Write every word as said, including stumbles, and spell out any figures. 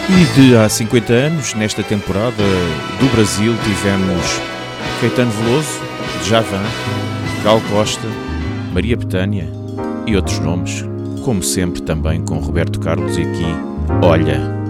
E de há cinquenta anos, nesta temporada do Brasil, tivemos Caetano Veloso, Djavan, Gal Costa, Maria Bethânia e outros nomes, como sempre também com Roberto Carlos e aqui, olha...